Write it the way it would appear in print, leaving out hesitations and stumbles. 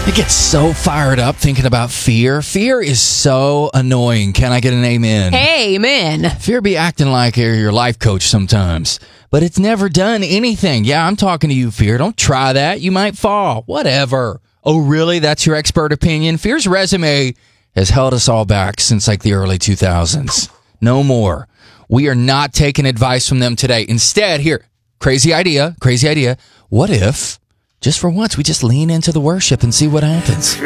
I get so fired up thinking about fear. Fear is so annoying. Can I get an amen? Amen. Fear be acting like you're your life coach sometimes, but it's never done anything. Yeah, I'm talking to you, Fear. Don't try that. You might fall. Whatever. Oh, really? That's your expert opinion? Fear's resume has held us all back since like the early 2000s. No more. We are not taking advice from them today. Instead, here, crazy idea. What if, just for once, we just lean into the worship and see what happens?